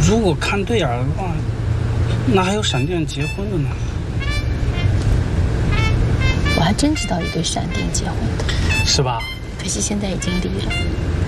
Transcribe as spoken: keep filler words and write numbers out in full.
如果看对眼的话，那还有闪电结婚的呢。 我还真知道一对闪电结婚的， 是吧？ 可惜现在已经离了。